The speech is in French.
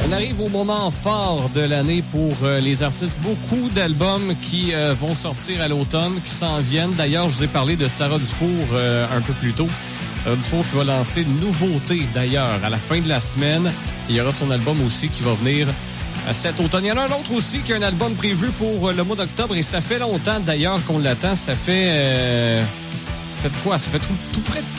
On arrive au moment fort de l'année pour les artistes. Beaucoup d'albums qui vont sortir à l'automne, qui s'en viennent. D'ailleurs, je vous ai parlé de Sarah Dufour un peu plus tôt. Sarah Dufour qui va lancer une nouveauté, d'ailleurs, à la fin de la semaine. Il y aura son album aussi qui va venir cet automne. Il y en a un autre aussi qui a un album prévu pour le mois d'octobre. Et ça fait longtemps, d'ailleurs, qu'on l'attend. Ça fait quoi? Ça fait tout près de